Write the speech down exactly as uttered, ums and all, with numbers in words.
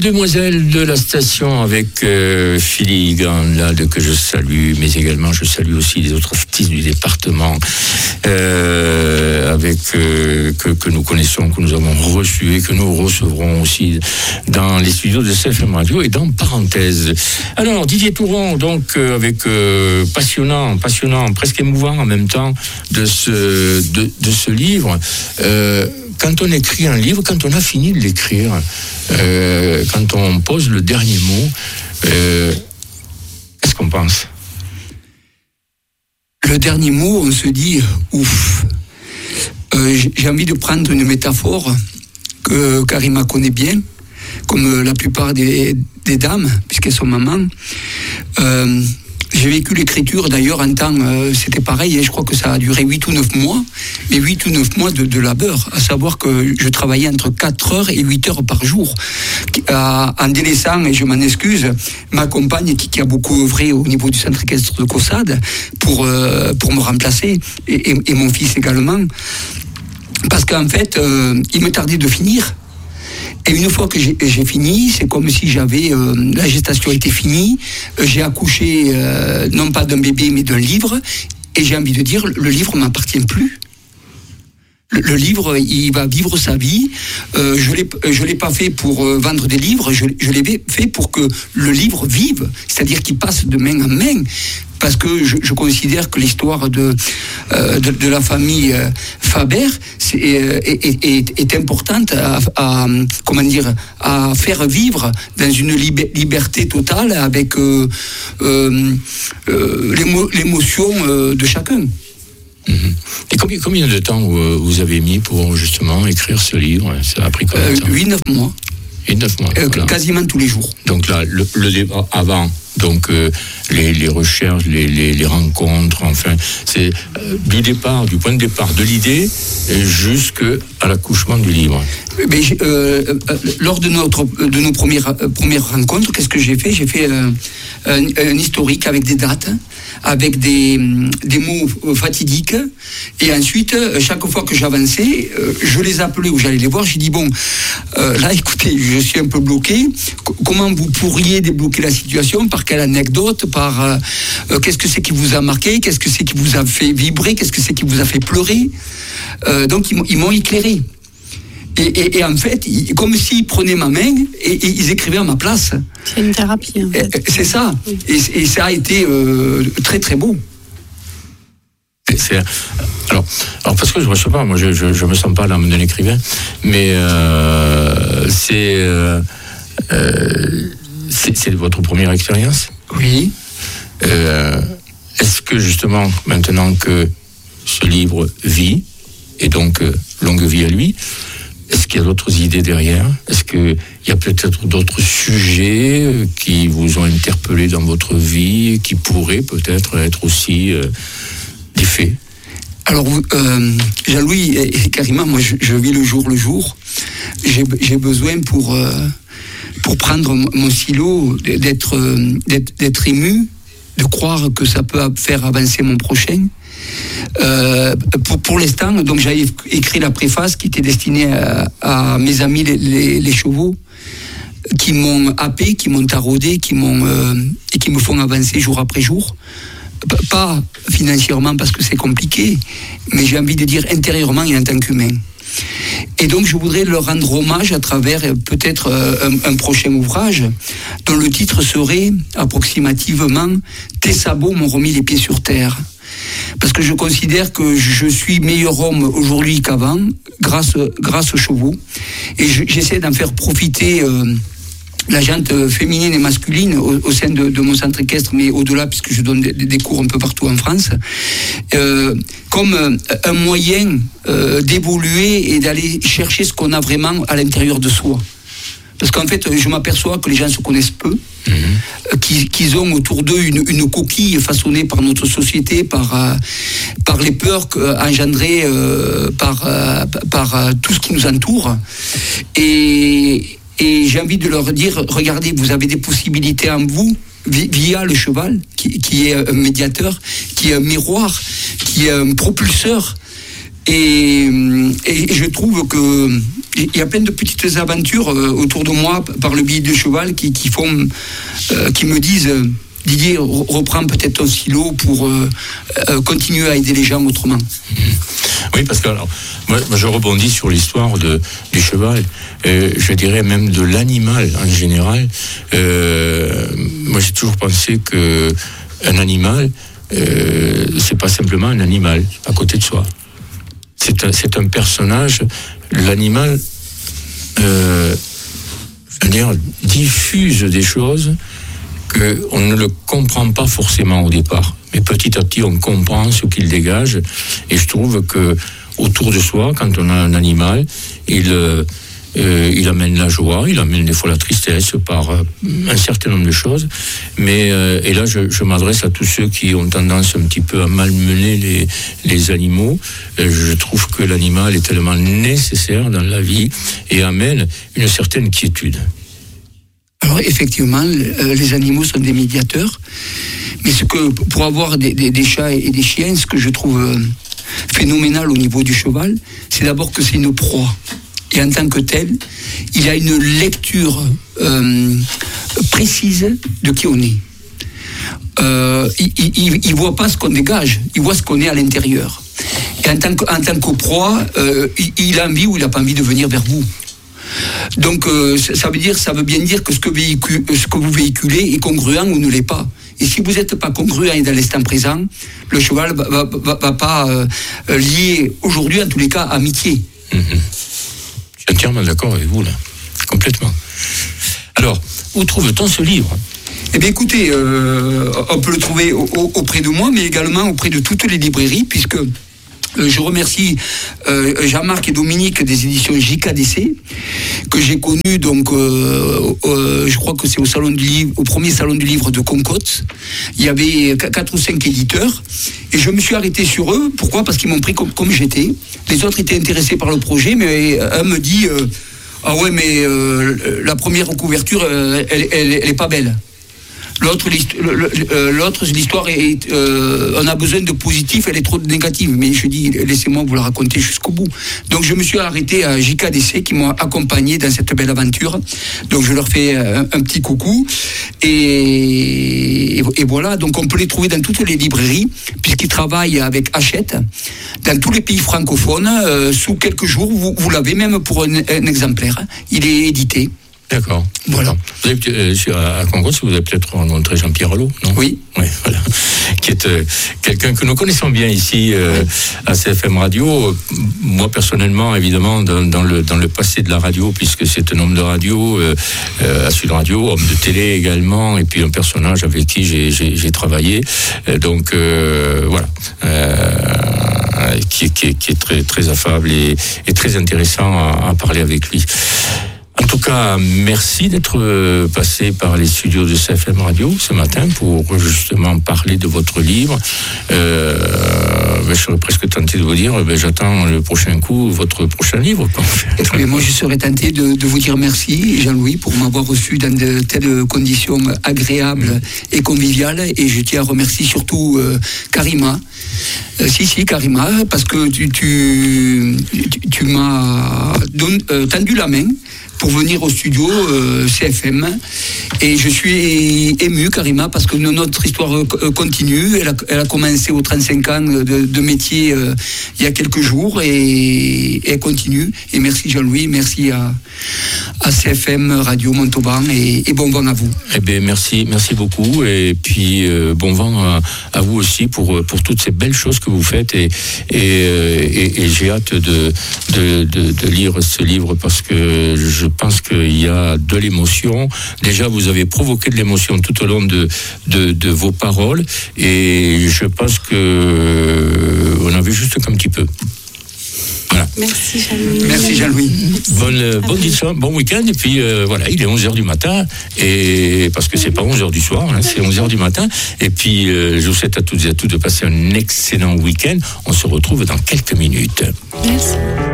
demoiselles de la station avec euh, Philippe Grandlade que je salue, mais également je salue aussi les autres artistes du département euh, avec euh, que, que nous connaissons, que nous avons reçus et que nous recevrons aussi dans les studios de C F M Radio et dans Parenthèse. Alors Didier Touron, donc euh, avec euh, passionnant, passionnant, presque émouvant en même temps de ce de, de ce livre. Euh, Quand on écrit un livre, quand on a fini de l'écrire, euh, quand on pose le dernier mot, euh, qu'est-ce qu'on pense ? Le dernier mot, on se dit ouf. Euh, j'ai envie de prendre une métaphore que Karima connaît bien, comme la plupart des, des dames, puisqu'elles sont mamans. Euh, J'ai vécu l'écriture d'ailleurs en temps, euh, c'était pareil, hein, je crois que ça a duré huit ou neuf mois, mais huit ou neuf mois de, de labeur, à savoir que je travaillais entre quatre heures et huit heures par jour, euh, en délaissant, et je m'en excuse, ma compagne qui, qui a beaucoup œuvré au niveau du centre équestre de Caussade pour, euh, pour me remplacer, et, et, et mon fils également, parce qu'en fait, euh, il me tardait de finir. Et une fois que j'ai, j'ai fini, c'est comme si j'avais euh, la gestation était finie, euh, j'ai accouché euh, non pas d'un bébé mais d'un livre, et j'ai envie de dire le livre m'appartient plus. Le, le livre, il va vivre sa vie. Euh, je l'ai, je l'ai pas fait pour euh, vendre des livres, je, je l'ai fait pour que le livre vive, c'est-à-dire qu'il passe de main en main. Parce que je, je considère que l'histoire de, euh, de, de la famille euh, Faber c'est, euh, est, est, est importante à, à, comment dire, à faire vivre dans une libe, liberté totale avec euh, euh, euh, l'émo, l'émotion euh, de chacun. Mmh. Et combien, combien de temps vous, vous avez mis pour justement écrire ce livre ? Ça a pris combien de temps ? huit neuf mois. huit neuf mois. Euh, voilà. Quasiment tous les jours. Donc là, le, le débat avant, donc euh, les, les recherches, les, les, les rencontres, enfin, c'est euh, du départ, du point de départ de l'idée jusqu'à l'accouchement du livre. Mais euh, euh, lors de notre de nos premières euh, premières rencontres, qu'est-ce que j'ai fait ? J'ai fait euh, un, un historique avec des dates, avec des des mots fatidiques, et ensuite chaque fois que j'avançais, euh, je les appelais ou j'allais les voir. J'ai dit bon, euh, là écoutez, je suis un peu bloqué. C- comment vous pourriez débloquer la situation ? Par quelle anecdote ? Par euh, euh, qu'est-ce que c'est qui vous a marqué ? Qu'est-ce que c'est qui vous a fait vibrer ? Qu'est-ce que c'est qui vous a fait pleurer ? euh, Donc ils m'ont, ils m'ont éclairé. Et, et, et en fait, ils, comme s'ils prenaient ma main et, et ils écrivaient à ma place. C'est une thérapie, en fait. Et, c'est ça. Et, et ça a été euh, très très beau. C'est, alors, alors parce que je ne sais pas, moi je, je, je me sens pas l'âme d'un écrivain, mais euh, c'est, euh, euh, c'est c'est votre première expérience ? Oui. Euh, est-ce que justement, maintenant que ce livre vit, et donc euh, longue vie à lui, est-ce qu'il y a d'autres idées derrière ? Est-ce qu'il y a peut-être d'autres sujets qui vous ont interpellé dans votre vie, qui pourraient peut-être être aussi euh, des faits ? Alors, euh, Jean-Louis et Karima, moi je, je vis le jour le jour. J'ai, j'ai besoin pour, euh, pour prendre mon stylo, d'être, d'être, d'être ému, de croire que ça peut faire avancer mon prochain. Euh, pour, pour l'instant, donc j'avais écrit la préface qui était destinée à, à mes amis les, les, les chevaux, qui m'ont happé, qui m'ont taraudé, qui m'ont euh, et qui me font avancer jour après jour. P- pas financièrement parce que c'est compliqué, mais j'ai envie de dire intérieurement et en tant qu'humain. Et donc je voudrais leur rendre hommage à travers peut-être un, un prochain ouvrage dont le titre serait approximativement « Tes sabots m'ont remis les pieds sur terre ». Parce que je considère que je suis meilleur homme aujourd'hui qu'avant, grâce, grâce aux chevaux. Et je, j'essaie d'en faire profiter euh, la gente féminine et masculine au, au sein de, de mon centre équestre, mais au-delà, puisque je donne des, des cours un peu partout en France, euh, comme euh, un moyen euh, d'évoluer et d'aller chercher ce qu'on a vraiment à l'intérieur de soi. Parce qu'en fait, je m'aperçois que les gens se connaissent peu, mmh. qu'ils, qu'ils ont autour d'eux une, une coquille façonnée par notre société, par, euh, par les peurs engendrées euh, par, euh, par euh, tout ce qui nous entoure. Et, et j'ai envie de leur dire, regardez, vous avez des possibilités en vous, via le cheval, qui, qui est un médiateur, qui est un miroir, qui est un propulseur. Et, et je trouve que il y a plein de petites aventures euh, autour de moi par le biais de cheval qui, qui font, euh, qui me disent euh, Didier, reprends peut-être ton stylo pour euh, euh, continuer à aider les gens autrement. Oui, parce que alors, moi, moi je rebondis sur l'histoire de, du cheval, euh, je dirais même de l'animal en général. Euh, moi j'ai toujours pensé que un animal, euh, c'est pas simplement un animal à côté de soi. C'est un, c'est un personnage. L'animal, euh, je veux dire, diffuse des choses qu'on ne le comprend pas forcément au départ. Mais petit à petit, on comprend ce qu'il dégage. Et je trouve que autour de soi, quand on a un animal, il, euh, il amène la joie, il amène des fois la tristesse par euh, un certain nombre de choses. Mais euh, et là, je, je m'adresse à tous ceux qui ont tendance un petit peu à malmener les, les animaux. Euh, je trouve que l'animal est tellement nécessaire dans la vie et amène une certaine quiétude. Alors effectivement, les animaux sont des médiateurs, mais ce que pour avoir des, des, des chats et des chiens, ce que je trouve phénoménal au niveau du cheval, c'est d'abord que c'est une proie. Et en tant que tel, il a une lecture euh, précise de qui on est. Euh, il ne voit pas ce qu'on dégage, il voit ce qu'on est à l'intérieur. Et en tant que, en tant que proie, euh, il, il a envie ou il n'a pas envie de venir vers vous. Donc euh, ça veut dire, ça veut bien dire que ce que, véhicule, ce que vous véhiculez est congruent ou ne l'est pas. Et si vous n'êtes pas congruent et dans l'instant présent, le cheval va, va, va, va pas euh, lier aujourd'hui en tous les cas amitié. Mmh. Je suis entièrement d'accord avec vous là, complètement. Alors, où trouve-t-on ce livre ? Eh bien écoutez, euh, on peut le trouver au, au, auprès de moi, mais également auprès de toutes les librairies, puisque Euh, je remercie euh, Jean-Marc et Dominique des éditions J K D C que j'ai connu donc euh, euh, je crois que c'est au salon du livre, au premier salon du livre de Concote. Il y avait quatre ou cinq éditeurs et je me suis arrêté sur eux. Pourquoi ? Parce qu'ils m'ont pris comme, comme j'étais. Les autres étaient intéressés par le projet, mais un me dit euh, ah ouais mais euh, la première couverture euh, elle, elle, elle est pas belle. L'autre, l'autre, l'histoire est, euh, on a besoin de positif, elle est trop négative. Mais je dis, laissez-moi vous la raconter jusqu'au bout. Donc je me suis arrêté à J K D C qui m'ont accompagné dans cette belle aventure. Donc je leur fais un, un petit coucou. Et, et voilà, donc on peut les trouver dans toutes les librairies, puisqu'ils travaillent avec Hachette, dans tous les pays francophones. Euh, sous quelques jours, vous, vous l'avez même pour un, un exemplaire. Il est édité. D'accord. Voilà. Vous avez, euh, à Concote, vous avez peut-être rencontré Jean-Pierre Allot, non ? Oui. Oui, voilà. Qui est euh, quelqu'un que nous connaissons bien ici euh, à C F M Radio. Moi, personnellement, évidemment, dans, dans, le, dans le passé de la radio, puisque c'est un homme de radio, euh, euh, à Sud Radio, homme de télé également, et puis un personnage avec qui j'ai, j'ai, j'ai travaillé. Euh, donc, euh, voilà. Euh, qui, qui, qui est très, très affable et, et très intéressant à, à parler avec lui. En tout cas, merci d'être passé par les studios de C F M Radio ce matin pour justement parler de votre livre. Euh, ben, je serais presque tenté de vous dire, ben, j'attends le prochain coup, votre prochain livre. Quoi, en fait. Et moi, je serais tenté de, de vous dire merci, Jean-Louis, pour m'avoir reçu dans de telles conditions agréables mmh. et conviviales. Et je tiens à remercier surtout euh, Karima. Euh, si, si, Karima, parce que tu, tu, tu, tu m'as don, euh, tendu la main pour venir au studio euh, C F M. Et je suis ému, Karima, parce que notre histoire continue. Elle a, elle a commencé aux trente-cinq ans de, de métier euh, il y a quelques jours et, et elle continue. Et merci Jean-Louis, merci à, à C F M Radio Montauban et, et bon vent à vous. Eh bien, merci, merci beaucoup. Et puis, euh, bon vent à, à vous aussi pour, pour toutes ces belles choses que vous faites. Et, et, et, et j'ai hâte de, de, de, de lire ce livre parce que je Je pense qu'il y a de l'émotion. Déjà, vous avez provoqué de l'émotion tout au long de, de, de vos paroles. Et je pense qu'on a vu juste qu'un petit peu. Voilà. Merci Jean-Louis. Merci Jean-Louis. Bonne, bonne soirée, bon week-end. Et puis euh, voilà, il est onze heures du matin. Et parce que c'est pas onze heures du soir, hein, c'est onze heures du matin. Et puis euh, je vous souhaite à toutes et à tous de passer un excellent week-end. On se retrouve dans quelques minutes. Merci.